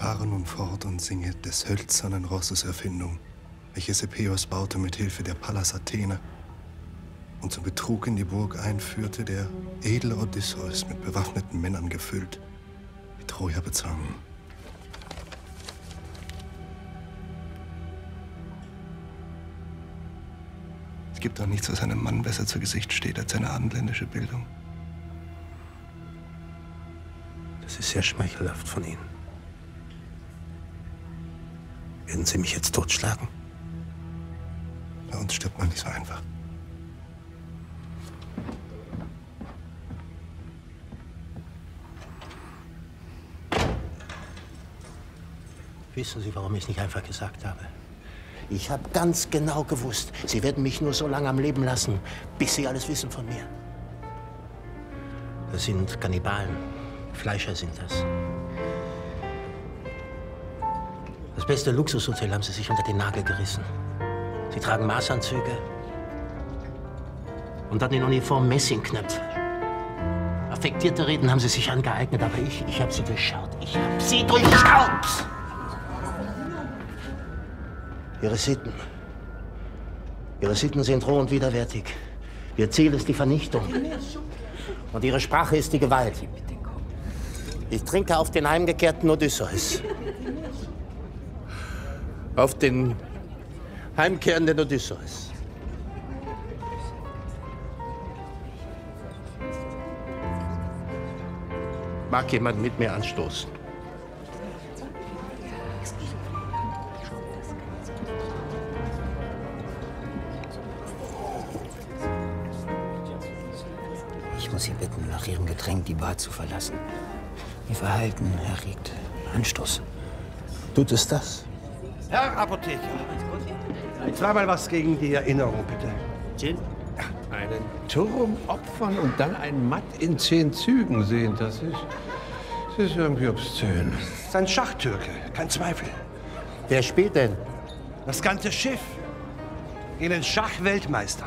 fahre nun fort und singe des hölzernen Rosses Erfindung, welches Epeus baute mit Hilfe der Pallas Athene und zum Betrug in die Burg einführte, der edle Odysseus mit bewaffneten Männern gefüllt, die Troja bezwangen. Es gibt doch nichts, was einem Mann besser zu Gesicht steht, als seine abendländische Bildung. Das ist sehr schmeichelhaft von Ihnen. Werden Sie mich jetzt totschlagen? Bei uns stirbt man nicht so einfach. Wissen Sie, warum ich es nicht einfach gesagt habe? Ich habe ganz genau gewusst, Sie werden mich nur so lange am Leben lassen, bis Sie alles wissen von mir. Das sind Kannibalen. Fleischer sind das. Das beste Luxushotel haben Sie sich unter den Nagel gerissen. Sie tragen Maßanzüge und dann in Uniform Messingknöpfe. Affektierte Reden haben Sie sich angeeignet, aber ich habe Sie durchschaut. Ich habe Sie durchschaut! Ihre Sitten sind roh und widerwärtig. Ihr Ziel ist die Vernichtung. Und Ihre Sprache ist die Gewalt. Ich trinke auf den heimgekehrten Odysseus. Auf den heimkehrenden Odysseus. Mag jemand mit mir anstoßen? Ich muss Sie bitten, nach Ihrem Getränk die Bar zu verlassen. Ihr Verhalten erregt Anstoß. Tut es das? Herr Apotheker, zweimal was gegen die Erinnerung, bitte. Gin? Einen Turm opfern und dann ein Matt in 10 Zügen sehen, das ist irgendwie obszön. Das ist ein Schachtürke, kein Zweifel. Wer spielt denn? Das ganze Schiff. Ihnen Schachweltmeister.